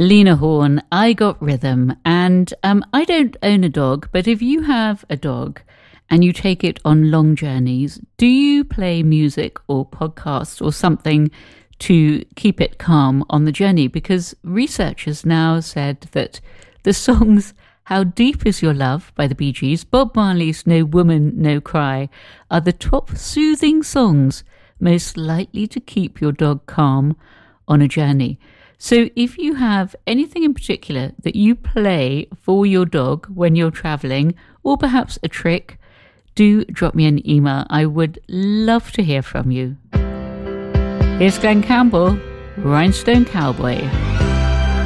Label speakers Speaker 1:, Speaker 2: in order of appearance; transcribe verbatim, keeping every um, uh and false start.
Speaker 1: Lena Horne, I Got Rhythm. And um, I don't own a dog, but if you have a dog and you take it on long journeys, do you play music or podcasts or something to keep it calm on the journey? Because researchers now said that the songs How Deep Is Your Love by the Bee Gees, Bob Marley's No Woman, No Cry are the top soothing songs most likely to keep your dog calm on a journey. So if you have anything in particular that you play for your dog when you're traveling, or perhaps a trick, do drop me an email. I would love to hear from you. Here's Glenn Campbell, Rhinestone Cowboy.